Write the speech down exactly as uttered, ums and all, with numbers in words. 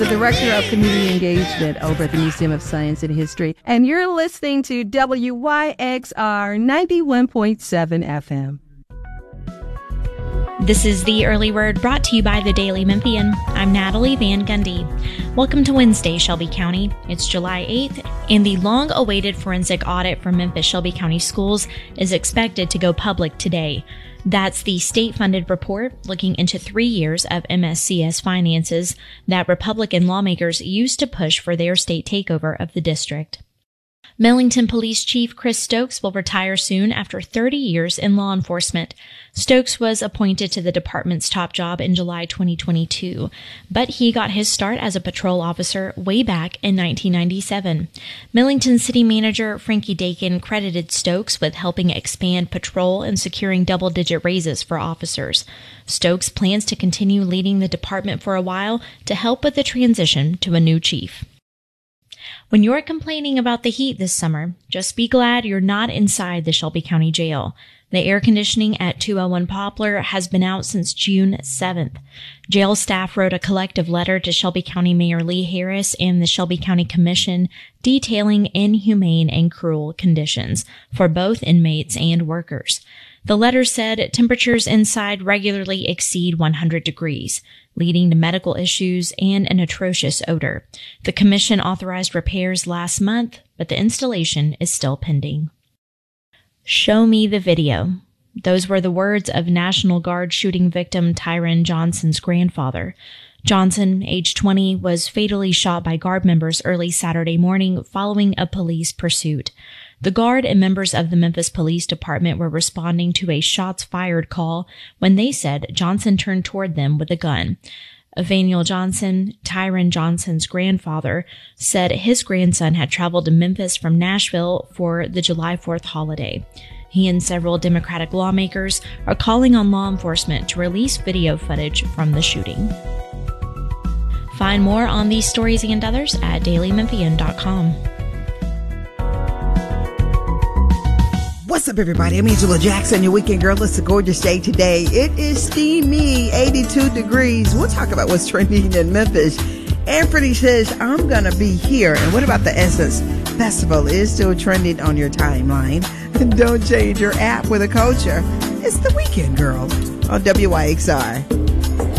the Director of Community Engagement over at the Museum of Science and History. And you're listening to W Y X R ninety-one point seven F M. This is The Early Word, brought to you by the Daily Memphian. I'm Natalie Van Gundy. Welcome to Wednesday, Shelby County. It's July eighth, and the long-awaited forensic audit for Memphis Shelby County Schools is expected to go public today. That's the state-funded report looking into three years of M S C S finances that Republican lawmakers used to push for their state takeover of the district. Millington Police Chief Chris Stokes will retire soon after thirty years in law enforcement. Stokes was appointed to the department's top job in July twenty twenty-two, but he got his start as a patrol officer way back in nineteen ninety-seven. Millington City Manager Frankie Dakin credited Stokes with helping expand patrol and securing double-digit raises for officers. Stokes plans to continue leading the department for a while to help with the transition to a new chief. When you're complaining about the heat this summer, just be glad you're not inside the Shelby County Jail. The air conditioning at two oh one Poplar has been out since June seventh. Jail staff wrote a collective letter to Shelby County Mayor Lee Harris and the Shelby County Commission detailing inhumane and cruel conditions for both inmates and workers. The letter said temperatures inside regularly exceed one hundred degrees, leading to medical issues and an atrocious odor. The commission authorized repairs last month, but the installation is still pending. Show me the video. Those were the words of National Guard shooting victim Tyron Johnson's grandfather. Johnson, age twenty, was fatally shot by Guard members early Saturday morning following a police pursuit. The Guard and members of the Memphis Police Department were responding to a shots fired call when they said Johnson turned toward them with a gun. Evaniel Johnson, Tyron Johnson's grandfather, said his grandson had traveled to Memphis from Nashville for the July fourth holiday. He and several Democratic lawmakers are calling on law enforcement to release video footage from the shooting. Find more on these stories and others at daily memphian dot com. What's up, everybody? I'm Angela Jackson, your weekend girl. It's a gorgeous day today. It is steamy, eighty-two degrees. We'll talk about what's trending in Memphis. Anthony says, I'm going to be here. And what about the Essence Festival? It is still trending on your timeline. And don't change your app with a culture. It's the weekend girl on W Y X R.